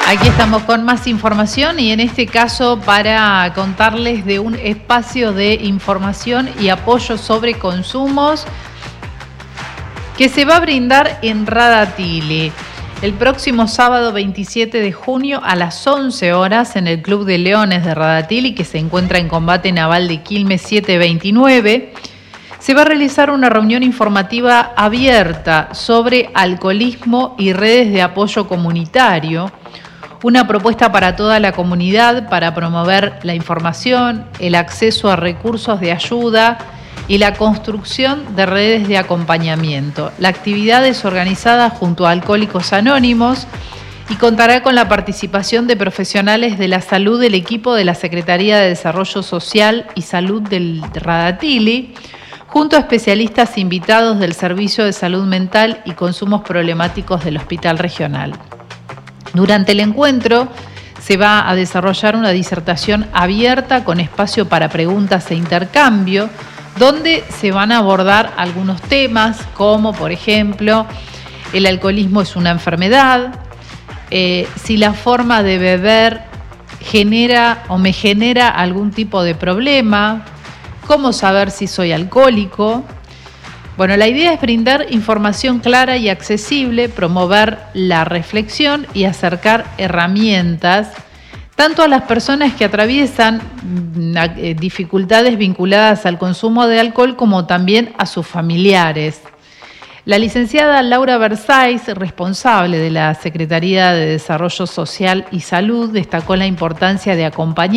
Aquí estamos con más información y en este caso para contarles de un espacio de información y apoyo sobre consumos que se va a brindar en Radatili el próximo sábado 27 de junio a las 11 horas en el Club de Leones de Radatili, que se encuentra en Combate Naval de Quilmes 729. Se va a realizar una reunión informativa abierta sobre alcoholismo y redes de apoyo comunitario, una propuesta para toda la comunidad para promover la información, el acceso a recursos de ayuda y la construcción de redes de acompañamiento. La actividad es organizada junto a Alcohólicos Anónimos y contará con la participación de profesionales de la salud del equipo de la Secretaría de Desarrollo Social y Salud del Radatili, junto a especialistas invitados del Servicio de Salud Mental y Consumos Problemáticos del Hospital Regional. Durante el encuentro se va a desarrollar una disertación abierta con espacio para preguntas e intercambio, donde se van a abordar algunos temas como, por ejemplo, el alcoholismo es una enfermedad, si la forma de beber genera o me genera algún tipo de problema, cómo saber si soy alcohólico. Bueno, la idea es brindar información clara y accesible, promover la reflexión y acercar herramientas tanto a las personas que atraviesan dificultades vinculadas al consumo de alcohol como también a sus familiares. La licenciada Laura Versáis, responsable de la Secretaría de Desarrollo Social y Salud, destacó la importancia de acompañar